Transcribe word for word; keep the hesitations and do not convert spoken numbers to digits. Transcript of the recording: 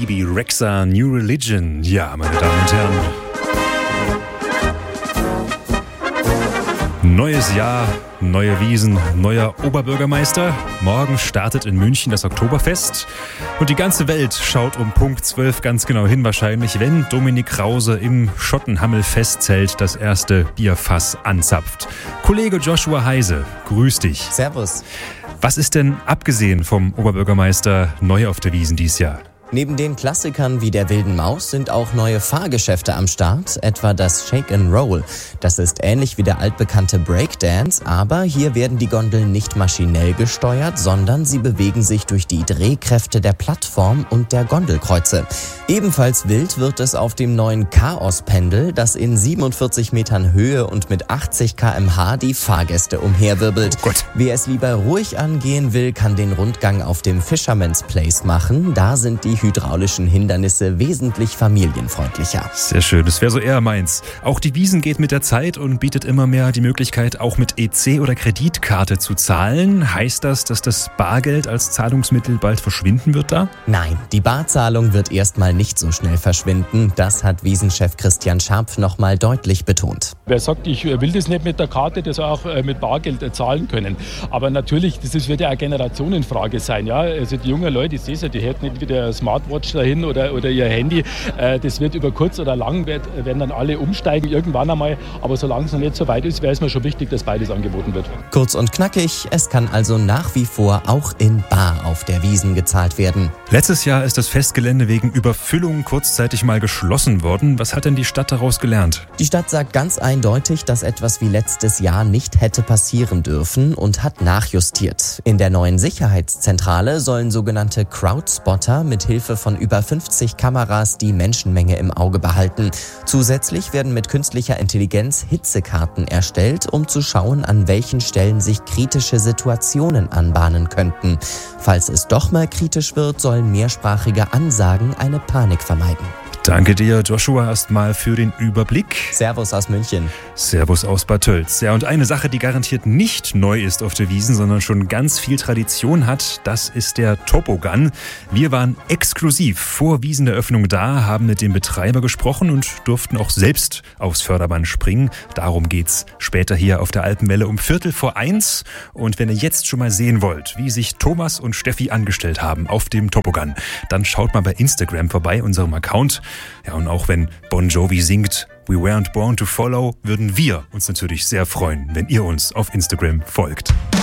Bebe Rexha, New Religion. Ja, meine Damen und Herren. Neues Jahr, neue Wiesen, neuer Oberbürgermeister. Morgen startet in München das Oktoberfest. Und die ganze Welt schaut um Punkt zwölf ganz genau hin wahrscheinlich, wenn Dominik Krause im Schottenhammel-Festzelt das erste Bierfass anzapft. Kollege Joshua Heise, grüß dich. Servus. Was ist denn abgesehen vom Oberbürgermeister neu auf der Wiesn dieses Jahr? Neben den Klassikern wie der Wilden Maus sind auch neue Fahrgeschäfte am Start, etwa das Shake and Roll. Das ist ähnlich wie der altbekannte Breakdance, aber hier werden die Gondeln nicht maschinell gesteuert, sondern sie bewegen sich durch die Drehkräfte der Plattform und der Gondelkreuze. Ebenfalls wild wird es auf dem neuen Chaos-Pendel, das in siebenundvierzig Metern Höhe und mit achtzig Kilometer pro Stunde die Fahrgäste umherwirbelt. Oh Gott. Wer es lieber ruhig angehen will, kann den Rundgang auf dem Fisherman's Place machen. Da sind die hydraulischen Hindernisse wesentlich familienfreundlicher. Sehr schön, das wäre so eher meins. Auch die Wiesn geht mit der Zeit und bietet immer mehr die Möglichkeit, auch mit E C oder Kreditkarte zu zahlen. Heißt das, dass das Bargeld als Zahlungsmittel bald verschwinden wird da? Nein, die Barzahlung wird erstmal nicht so schnell verschwinden. Das hat Wiesenchef Christian Scharpf nochmal deutlich betont. Wer sagt, ich will das nicht mit der Karte, das auch mit Bargeld zahlen können. Aber natürlich, das wird ja eine Generationenfrage sein. Ja? Also die jungen Leute, ich sehe es ja, die hätten nicht wieder Smartwatch dahin oder, oder ihr Handy. Das wird über kurz oder lang, wird, werden dann alle umsteigen irgendwann einmal. Aber solange es noch nicht so weit ist, wäre es mir schon wichtig, dass beides angeboten wird. Kurz und knackig, es kann also nach wie vor auch in bar auf der Wiesn gezahlt werden. Letztes Jahr ist das Festgelände wegen Überfüllung kurzzeitig mal geschlossen worden. Was hat denn die Stadt daraus gelernt? Die Stadt sagt ganz eindeutig, dass etwas wie letztes Jahr nicht hätte passieren dürfen und hat nachjustiert. In der neuen Sicherheitszentrale sollen sogenannte Crowdspotter mit Hilfe von über fünfzig Kameras die Menschenmenge im Auge behalten. Zusätzlich werden mit künstlicher Intelligenz Hitzekarten erstellt, um zu schauen, an welchen Stellen sich kritische Situationen anbahnen könnten. Falls es doch mal kritisch wird, sollen mehrsprachige Ansagen eine Panik vermeiden. Danke dir, Joshua, erstmal für den Überblick. Servus aus München. Servus aus Bad Tölz. Ja, und eine Sache, die garantiert nicht neu ist auf der Wiesn, sondern schon ganz viel Tradition hat, das ist der Topogun. Wir waren exklusiv vor Wieseneröffnung da, haben mit dem Betreiber gesprochen und durften auch selbst aufs Förderband springen. Darum geht's später hier auf der Alpenwelle um Viertel vor eins. Und wenn ihr jetzt schon mal sehen wollt, wie sich Thomas und Steffi angestellt haben auf dem Topogun, dann schaut mal bei Instagram vorbei, unserem Account. Ja, und auch wenn Bon Jovi singt We weren't born to follow, würden wir uns natürlich sehr freuen, wenn ihr uns auf Instagram folgt.